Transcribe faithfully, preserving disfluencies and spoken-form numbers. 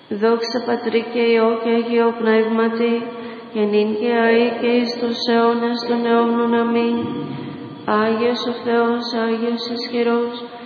Δόξα Πατρί και Υιό και Αγίο Πνεύματι, και νυν και αεί και εις τους αιώνας των αιώνων. Αμήν. Άγιος ο Θεός, Άγιος ισχυρός,